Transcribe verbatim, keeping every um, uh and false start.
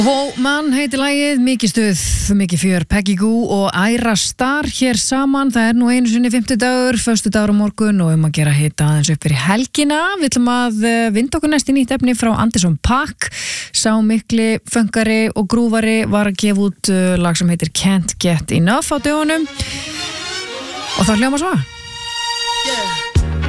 Wow, mann heitir lagið, mikið stuð, mikið fjör, Peggy Goo og Ayra Starr hér saman. Það er nú einu sinni fimmtudagur, föstudagur á morgun og um að gera hita aðeins upp fyrir helgina. Við ætlum að vinda okkur næst í nýtt efni frá Anderson .Paak. Sá mikli föngari og grúvari var að gefa út lag sem heitir Can't Get Enough á dögunum. Og það hljómar svo. Yeah.